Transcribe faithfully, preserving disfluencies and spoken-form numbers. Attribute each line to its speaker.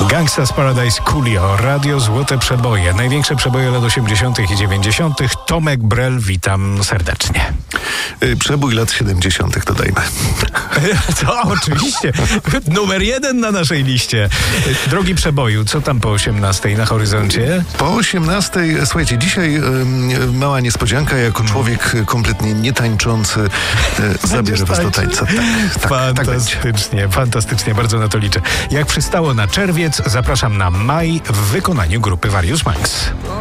Speaker 1: Gangsta's Paradise, Coolio, Radio Złote Przeboje. Największe przeboje lat osiemdziesiątych i dziewięćdziesiątych. Tomek Brel, witam serdecznie.
Speaker 2: Przebój lat siedemdziesiątych dodajmy.
Speaker 1: To oczywiście. Numer jeden na naszej liście. Drogi przeboju, co tam po osiemnastej na horyzoncie?
Speaker 2: Po osiemnastej, słuchajcie, dzisiaj y, mała niespodzianka, jako człowiek kompletnie nietańczący y, zabierę was do tańca. Tak, tak,
Speaker 1: fantastycznie,
Speaker 2: tak
Speaker 1: fantastycznie, bardzo na to liczę. Jak przystało na czerwiec, zapraszam na maj w wykonaniu grupy Various Minds.